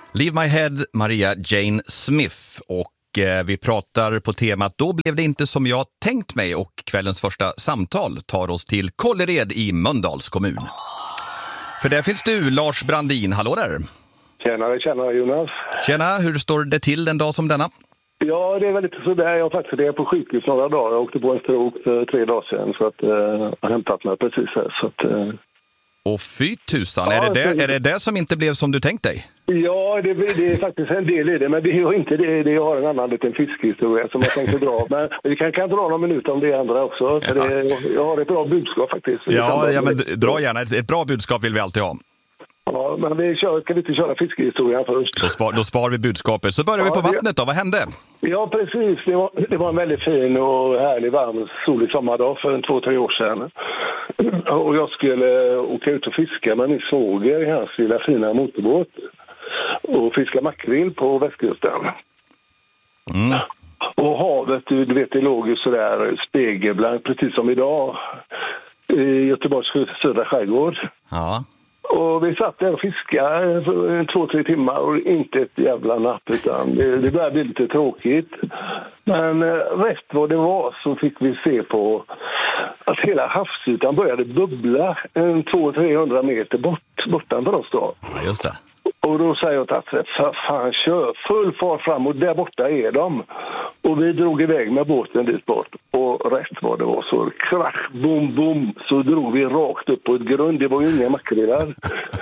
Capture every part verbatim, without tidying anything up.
Leave My Head, Maria Jane Smith, och eh, vi pratar på temat Då blev det inte som jag tänkt mig, och kvällens första samtal tar oss till Kållered i Mölndals kommun. För där finns du, Lars Brandin. Hallå där. Tjenare, tjenare Jonas. Tjena, hur står det till en dag som denna? Ja, det är väl lite sådär. Jag har faktiskt det på sjukhus några dagar. Jag åkte på en stroke för tre dagar sedan, så att eh, jag har hämtat mig precis här. Så att, eh... Och fy tusan, ja, är, det det, är det det som inte blev som du tänkt dig? Ja, det, det är faktiskt en del i det, men det är inte det. det jag har en annan liten fiskhistoria som jag tänkte dra. Men vi kan, kan dra någon minut om det andra också. För det, jag har ett bra budskap faktiskt. Ja, ja, men dra gärna. Ett, ett bra budskap vill vi alltid ha. Ja, men vi kör, kan vi inte köra fiskehistorien först? Då spar, då spar vi budskapet. Så börjar ja, vi på vattnet då. Vad hände? Ja, precis. Det var, det var en väldigt fin och härlig, varm, solig sommardag för en två, tre år sedan. Och jag skulle åka ut och fiska med min svåger i hans lilla fina motorbåt. Och fiska makrill på västkusten. Mm. Och havet, du vet, det låg ju sådär spegelblankt, precis som idag. I Göteborgs södra skärgård. Ja. Och vi satt där och fiskade för två, tre timmar och inte ett jävla napp, utan det, det började bli lite tråkigt. Men rätt vad det var så fick vi se på att hela havsytan började bubbla en två till trehundra meter bort, bortanför oss då. Ja, just det. Och då säger jag till att för fan, kör full fart fram, och där borta är de. Och vi drog iväg med båten dit bort. Och rätt vad det var så krasch, bom, bom, så drog vi rakt upp på ett grund. Det var ju inga makrillar.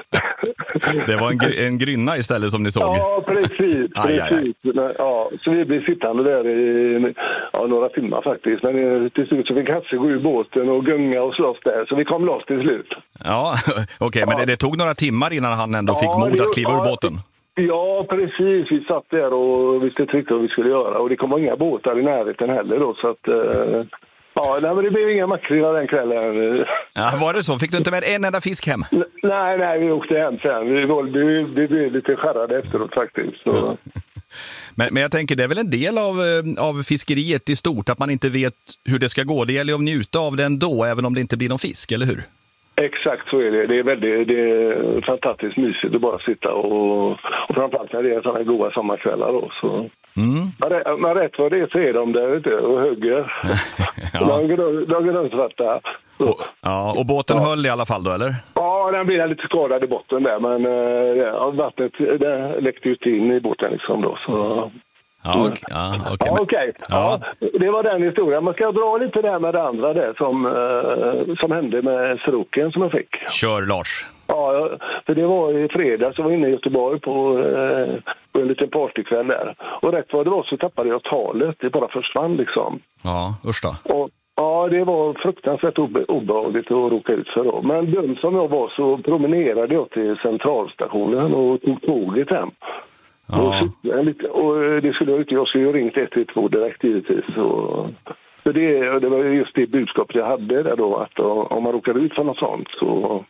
Det var en, gr- en grynna istället som ni såg. Ja, precis. Aj, aj, aj. Ja, så vi blev sittande där i ja, några timmar faktiskt. Men till slut så fick Hasse gå ur båten och gunga och slåss där. Så vi kom loss till slut. Ja, okej. Okay, men ja. det, det tog några timmar innan han ändå fick ja, mod det, att kliva ja, ur båten. Ja, precis. Vi satt där och visste inte vad vi skulle göra. Och det kom inga båtar i närheten heller då. Så att, eh, ja, nej, men det blev inga makrillar den kvällen. Ja, var det så? Fick du inte med en enda fisk hem? N- nej, nej, vi åkte hem sen. Vi, vi, vi blev lite skärrade efteråt faktiskt. Så. Ja. Men, men jag tänker, det är väl en del av, av fiskeriet i stort, att man inte vet hur det ska gå. Det gäller ju att njuta av det ändå, även om det inte blir någon fisk, eller hur? Exakt så är det. Det är väldigt det är fantastiskt mysigt att bara sitta och, och framförallt när det är sådana goda sommarkvällar då. Så. Mm. Men, men rätt vad det är så är de där ute och hugger. Ja. De går grönsvarta. Och, ja, och båten ja. höll i alla fall då, eller? Ja, den blev lite skadad i botten där, men ja, vattnet det läckte ut in i båten liksom då. Så. Ja, okej. Ja, okay. Ja, okay. Ja. Ja, det var den historien. Man ska dra lite där med det andra där som, eh, som hände med stroken som jag fick. Kör, Lars. Ja, för det var i fredag så var jag inne i Göteborg på, eh, på en liten partykväll där. Och rätt vad det var så tappade jag talet. Det bara försvann liksom. Ja, usch då. Och, ja, det var fruktansvärt obe- obehagligt att råka ut för då. Men dum som jag var så promenerade jag till centralstationen och tog tåget hem. Ja. Och, lite, och det skulle jag inte, jag skulle ju ringt ett ett två direkt givetvis. Och, så det, det var just det budskapet jag hade där då, att om man råkar ut för något sånt så,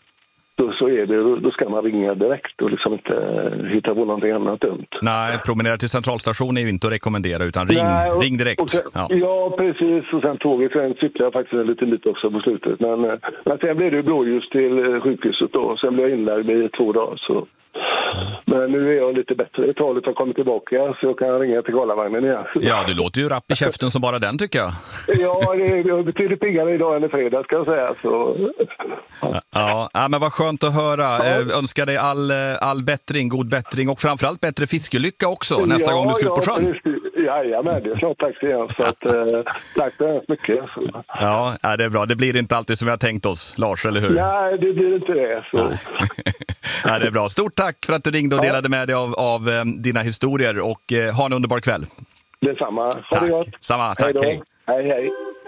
så, så är det, då ska man ringa direkt och liksom inte hitta på någonting annat dumt. Nej, promenera till centralstationen är ju inte att rekommendera, utan ring, Nej, och, ring direkt. Sen, ja. ja, precis. Och sen tåget, sen cyklade jag faktiskt en liten bit också på slutet. Men, men sen blev det blåljus till sjukhuset då. Sen blev jag inlagd i två dagar så. Men nu är jag lite bättre. Talet har kommit tillbaka så jag kan ringa till Karlavagnen igen. Ja, du låter ju rapp i käften som bara den, tycker jag. Ja, det är betydligt piggare idag än i fredag, ska jag säga. Så. Ja. Ja, ja, men vad skönt att höra. Ja. Eh, önskar dig all, all bättring, god bättring och framförallt bättre fiskelycka också nästa ja, gång du ska ut på ja, sjön. Jajamän, det är snart tack igen. Så att, eh, tack så hemskt mycket. Så. Ja, ja, det är bra. Det blir inte alltid som vi har tänkt oss, Lars, eller hur? Nej, det blir inte det. Så. Ja, det är bra. Stort tack för att du ringde och delade med dig av, av um, dina historier och uh, ha en underbar kväll. Detsamma. Ha tack. det gott. Samma, tack. Hej. Hej, hej.